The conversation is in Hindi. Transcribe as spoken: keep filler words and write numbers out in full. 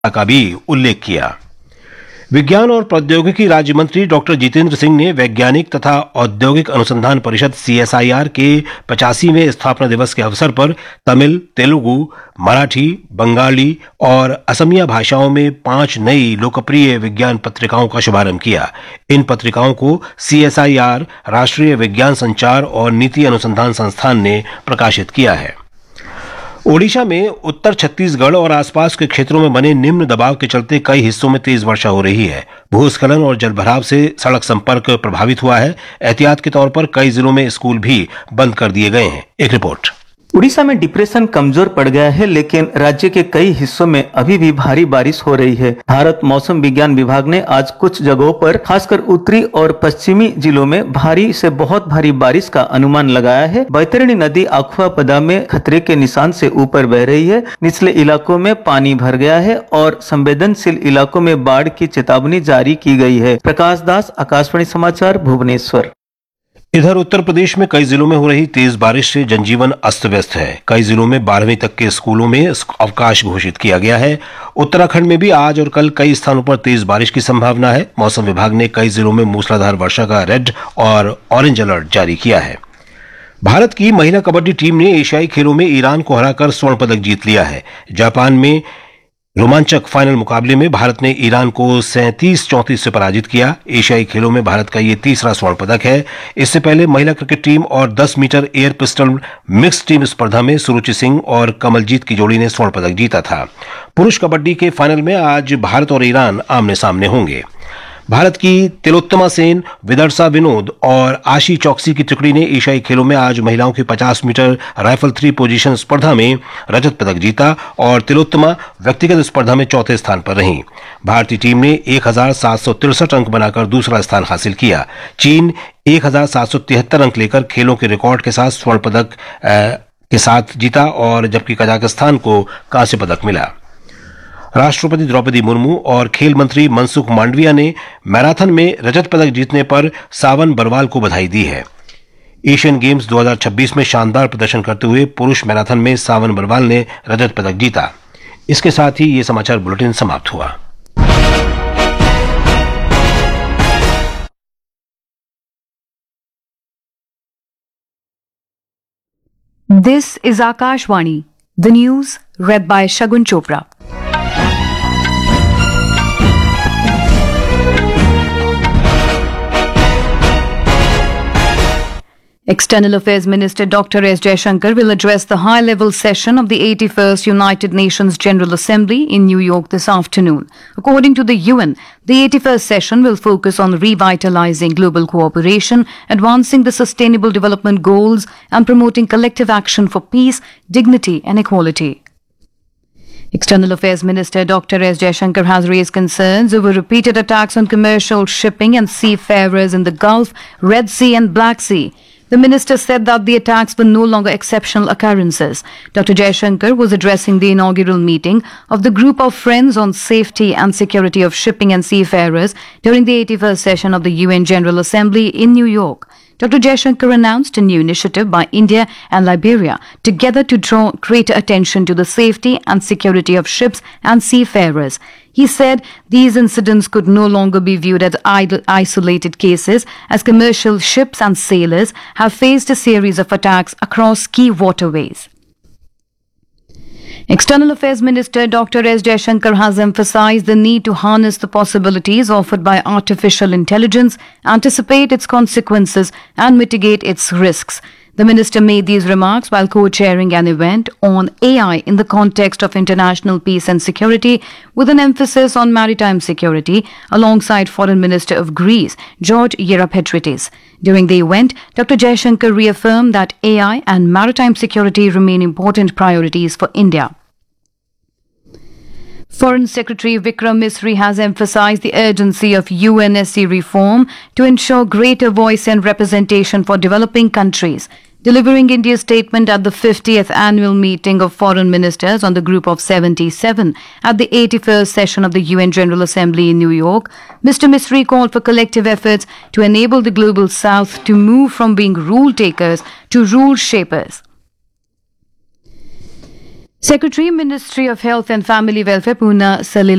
का भी उल्लेख किया। विज्ञान और प्रौद्योगिकी राज्य मंत्री डॉक्टर जितेंद्र सिंह ने वैज्ञानिक तथा औद्योगिक अनुसंधान परिषद सी एस आई आर के पचासीवें स्थापना दिवस के अवसर पर तमिल, तेलुगु, मराठी, बंगाली और असमिया भाषाओं में पांच नई लोकप्रिय विज्ञान पत्रिकाओं का शुभारंभ किया। इन पत्रिकाओं को सी एस आई आर, राष्ट्रीय विज्ञान संचार और नीति अनुसंधान संस्थान ने प्रकाशित किया है। ओडिशा में उत्तर छत्तीसगढ़ और आसपास के क्षेत्रों में बने निम्न दबाव के चलते कई हिस्सों में तेज वर्षा हो रही है। भूस्खलन और जलभराव से सड़क संपर्क प्रभावित हुआ है। एहतियात के तौर पर कई जिलों में स्कूल भी बंद कर दिए गए हैं। एक रिपोर्ट। उड़ीसा में डिप्रेशन कमजोर पड़ गया है, लेकिन राज्य के कई हिस्सों में अभी भी भारी बारिश हो रही है। भारत मौसम विज्ञान विभाग ने आज कुछ जगहों पर खासकर उत्तरी और पश्चिमी जिलों में भारी से बहुत भारी बारिश का अनुमान लगाया है। बैतरणी नदी अखुआपदा में खतरे के निशान से ऊपर बह रही है। निचले इलाकों में पानी भर गया है और संवेदनशील इलाकों में बाढ़ की चेतावनी जारी की गई है। प्रकाश दास, आकाशवाणी समाचार, भुवनेश्वर। इधर उत्तर प्रदेश में कई जिलों में हो रही तेज बारिश से जनजीवन अस्त व्यस्त है। कई जिलों में बारहवीं तक के स्कूलों में अवकाश घोषित किया गया है। उत्तराखंड में भी आज और कल कई स्थानों पर तेज बारिश की संभावना है। मौसम विभाग ने कई जिलों में मूसलाधार वर्षा का रेड और ऑरेंज अलर्ट जारी किया है। भारत की महिला कबड्डी टीम ने एशियाई खेलों में ईरान को हराकर स्वर्ण पदक जीत लिया है। जापान में रोमांचक फाइनल मुकाबले में भारत ने ईरान को सैंतीस चौंतीस से पराजित किया। एशियाई खेलों में भारत का ये तीसरा स्वर्ण पदक है। इससे पहले महिला क्रिकेट टीम और दस metre air pistol mix team स्पर्धा में सुरुचि सिंह और कमलजीत की जोड़ी ने स्वर्ण पदक जीता था। पुरुष कबड्डी के फाइनल में आज भारत और ईरान आमने सामने होंगे। भारत की तिलोत्तमा सेन, विदर्शा विनोद और आशी चौकसी की टुकड़ी ने एशियाई खेलों में आज महिलाओं की पचास मीटर राइफल थ्री पोजीशन स्पर्धा में रजत पदक जीता और तिलोत्तमा व्यक्तिगत स्पर्धा में चौथे स्थान पर रहीं। भारतीय टीम ने एक हजार सात सौ तिरसठ अंक बनाकर दूसरा स्थान हासिल किया। चीन एक हजार सात सौ तिहत्तर अंक लेकर खेलों के रिकॉर्ड के साथ स्वर्ण पदक के साथ जीता और जबकि कजाकिस्तान को कांस्य पदक मिला। राष्ट्रपति द्रौपदी मुर्मू और खेल मंत्री मनसुख मांडविया ने मैराथन में रजत पदक जीतने पर सावन बरवाल को बधाई दी है। एशियन गेम्स दो हज़ार छब्बीस में शानदार प्रदर्शन करते हुए पुरुष मैराथन में सावन बरवाल ने रजत पदक जीता। इसके साथ ही ये समाचार बुलेटिन समाप्त हुआ। This is Akashvani, the news read by Shagun Chopra. External Affairs Minister Doctor S. Jaishankar will address the high-level session of the eighty-first United Nations General Assembly in New York this afternoon. According to the U N, the eighty-first session will focus on revitalizing global cooperation, advancing the Sustainable Development Goals, and promoting collective action for peace, dignity, and equality. External Affairs Minister Doctor S. Jaishankar has raised concerns over repeated attacks on commercial shipping and seafarers in the Gulf, Red Sea, and Black Sea. The minister said that the attacks were no longer exceptional occurrences. Doctor Jaishankar was addressing the inaugural meeting of the Group of Friends on Safety and Security of Shipping and Seafarers during the eighty-first session of the U N General Assembly in New York. Doctor Jaishankar announced a new initiative by India and Liberia together to draw greater attention to the safety and security of ships and seafarers. He said these incidents could no longer be viewed as isolated cases, as commercial ships and sailors have faced a series of attacks across key waterways. External Affairs Minister Doctor S. Jaishankar has emphasized the need to harness the possibilities offered by artificial intelligence, anticipate its consequences, and mitigate its risks. The minister made these remarks while co-chairing an event on A I in the context of international peace and security, with an emphasis on maritime security, alongside Foreign Minister of Greece, George Yerapetridis. During the event, Doctor Jaishankar reaffirmed that A I and maritime security remain important priorities for India. Foreign Secretary Vikram Misri has emphasized the urgency of U N S C reform to ensure greater voice and representation for developing countries. Delivering India's statement at the fiftieth annual meeting of foreign ministers on the Group of seventy-seven at the eighty-first session of the U N General Assembly in New York, Mister Misri called for collective efforts to enable the Global South to move from being rule takers to rule shapers. Secretary, Ministry of Health and Family Welfare, Poona Salil